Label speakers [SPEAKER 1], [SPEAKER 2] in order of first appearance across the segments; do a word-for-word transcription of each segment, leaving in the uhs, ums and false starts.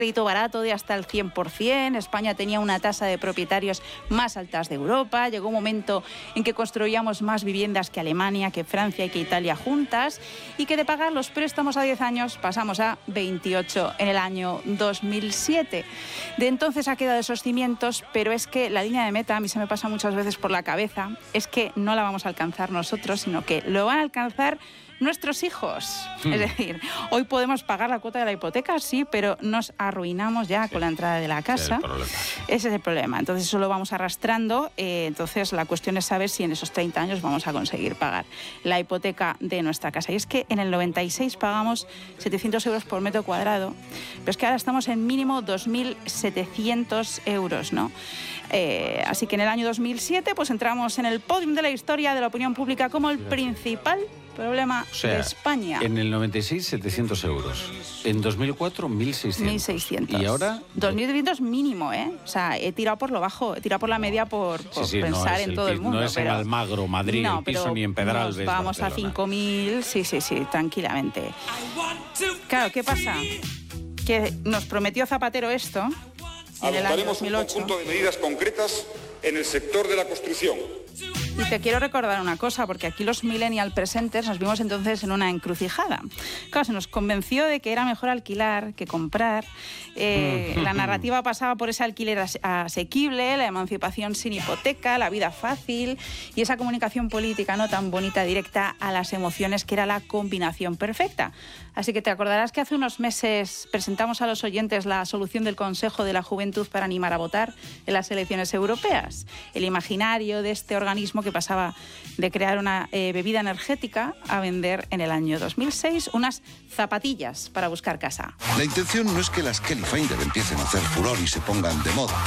[SPEAKER 1] crédito barato de hasta el cien por ciento, España tenía una tasa de propietarios más altas de Europa, llegó un momento en que construíamos más viviendas que Alemania, que Francia y que Italia juntas, y que de pagar los préstamos a diez años pasamos a veintiocho en el año dos mil siete. De entonces ha quedado esos cimientos, pero es que la línea de meta, a mí se me pasa muchas veces por la cabeza, es que no la vamos a alcanzar nosotros, sino que lo van a alcanzar nuestros hijos. Hmm. Es decir, hoy podemos pagar la cuota de la hipoteca, sí, pero nos arruinamos ya sí. con la entrada de la casa. Ese es el problema. Entonces eso lo vamos arrastrando. Eh, entonces la cuestión es saber si en esos treinta años vamos a conseguir pagar la hipoteca de nuestra casa. Y es que en el noventa y seis pagamos setecientos euros por metro cuadrado, pero es que ahora estamos en mínimo dos mil setecientos euros, ¿no? Eh, así que en el año dos mil siete pues entramos en el podium de la historia de la opinión pública como el principal problema
[SPEAKER 2] o sea,
[SPEAKER 1] de España.
[SPEAKER 2] En el noventa y seis, setecientos euros. En dos mil cuatro, mil seiscientos.
[SPEAKER 1] mil seiscientos.
[SPEAKER 2] ¿Y ahora?
[SPEAKER 1] dos mil setecientos mínimo, ¿eh? O sea, he tirado por lo bajo, he tirado por la media por, por sí, sí, pensar no en el todo
[SPEAKER 2] pi-
[SPEAKER 1] el mundo.
[SPEAKER 2] No es
[SPEAKER 1] pero,
[SPEAKER 2] en Almagro, Madrid,
[SPEAKER 1] no,
[SPEAKER 2] el piso, ni en Pedralbes,
[SPEAKER 1] nos vamos
[SPEAKER 2] Barcelona.
[SPEAKER 1] a cinco mil, sí, sí, sí, tranquilamente. Claro, ¿qué pasa? Que nos prometió Zapatero esto en el año dos mil ocho.
[SPEAKER 3] Adoptaremos un conjunto de medidas concretas en el sector de la construcción.
[SPEAKER 1] Y te quiero recordar una cosa, porque aquí los millennial presentes nos vimos entonces en una encrucijada. Claro, se nos convenció de que era mejor alquilar que comprar. Eh, la narrativa pasaba por ese alquiler as- asequible, la emancipación sin hipoteca, la vida fácil y esa comunicación política no tan bonita, directa a las emociones, que era la combinación perfecta. Así que te acordarás que hace unos meses presentamos a los oyentes la solución del Consejo de la Juventud para animar a votar en las elecciones europeas. El imaginario de este organismo que pasaba de crear una eh, bebida energética a vender en el año dos mil seis unas zapatillas para buscar casa.
[SPEAKER 4] La intención no es que las Kelly Finder empiecen a hacer furor y se pongan de moda.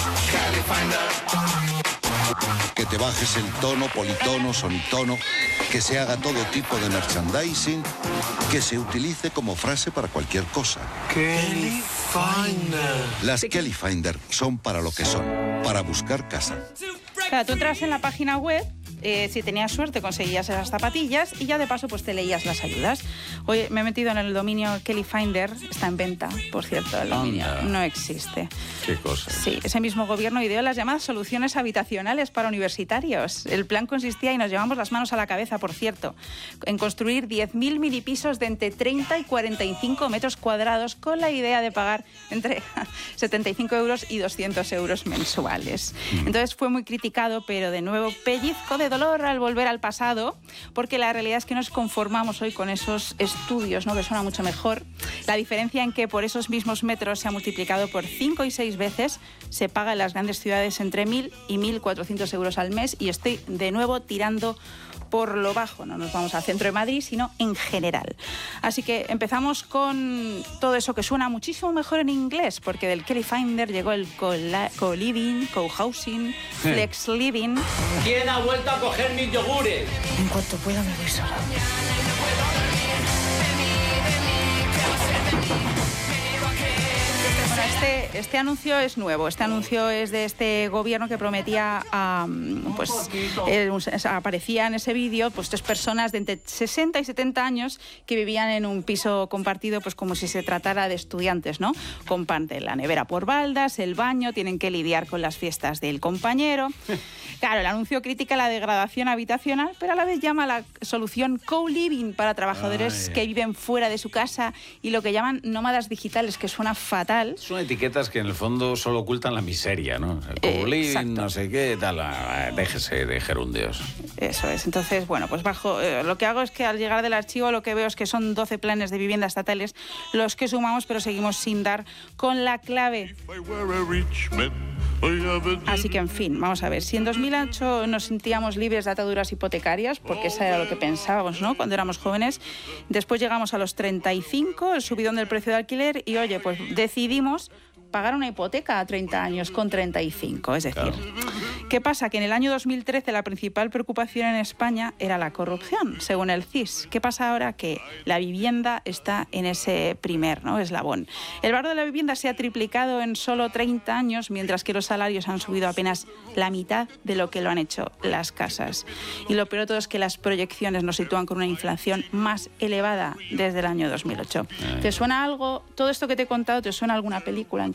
[SPEAKER 4] Que te bajes el tono, politono, sonitono, que se haga todo tipo de merchandising, que se utilice como frase para cualquier cosa.
[SPEAKER 5] Kelly Finder.
[SPEAKER 4] Las Kelly Finder son para lo que son, para buscar casa.
[SPEAKER 1] Claro, tú entras en la página web, eh, si tenías suerte conseguías esas zapatillas y ya de paso pues te leías las ayudas. Hoy me he metido en el dominio Kelly Finder, está en venta, por cierto, el dominio
[SPEAKER 2] Anda.
[SPEAKER 1] no existe.
[SPEAKER 2] Qué cosa.
[SPEAKER 1] Sí, ese mismo gobierno ideó las llamadas soluciones habitacionales para universitarios. El plan consistía, y nos llevamos las manos a la cabeza, por cierto, en construir diez mil minipisos de entre treinta y cuarenta y cinco metros cuadrados con la idea de pagar entre setenta y cinco euros y doscientos euros mensuales. Entonces fue muy criticado, pero de nuevo pellizco de dolor al volver al pasado, porque la realidad es que nos conformamos hoy con esos estudios, ¿no? Que suena mucho mejor. La diferencia en que por esos mismos metros se ha multiplicado por cinco y seis veces, se paga en las grandes ciudades entre mil y mil cuatrocientos euros al mes, y estoy de nuevo tirando por lo bajo, no nos vamos al centro de Madrid, sino en general. Así que empezamos con todo eso que suena muchísimo mejor en inglés, porque del Kelly Finder llegó el co-living, co-housing, flex living.
[SPEAKER 6] ¿Quién ha vuelto a coger mis yogures?
[SPEAKER 7] En cuanto pueda me voy sola.
[SPEAKER 1] Bueno, este, este anuncio es nuevo. Este anuncio es de este gobierno que prometía, um, pues eh, aparecía en ese vídeo, pues tres personas de entre sesenta y setenta años que vivían en un piso compartido, pues como si se tratara de estudiantes, ¿no? Comparten la nevera por baldas, el baño, tienen que lidiar con las fiestas del compañero. Claro, el anuncio critica la degradación habitacional, pero a la vez llama a la solución co-living para trabajadores Ay. que viven fuera de su casa y lo que llaman nómadas digitales, que suena fatal.
[SPEAKER 2] Son etiquetas que en el fondo solo ocultan la miseria, ¿no? El co-living, eh, no sé qué, tal. Déjese de gerundios.
[SPEAKER 1] Eso es. Entonces, bueno, pues bajo eh, lo que hago es que al llegar del archivo lo que veo es que son doce planes de vivienda estatales los que sumamos, pero seguimos sin dar con la clave. Así que, en fin, vamos a ver. Si en dos mil ocho nos sentíamos libres de ataduras hipotecarias, porque eso era lo que pensábamos, ¿no?, cuando éramos jóvenes, después llegamos a los treinta y cinco, el subidón del precio de alquiler, y oye, pues decidimos pagar una hipoteca a treinta años con treinta y cinco. Es decir, claro. ¿Qué pasa? Que en el año dos mil trece la principal preocupación en España era la corrupción, según el C I S. ¿Qué pasa ahora? Que la vivienda está en ese primer, ¿no?, eslabón. El valor de la vivienda se ha triplicado en solo treinta años, mientras que los salarios han subido apenas la mitad de lo que lo han hecho las casas. Y lo peor de todo es que las proyecciones nos sitúan con una inflación más elevada desde el año dos mil ocho. ¿Te suena algo? ¿Todo esto que te he contado te suena a alguna película?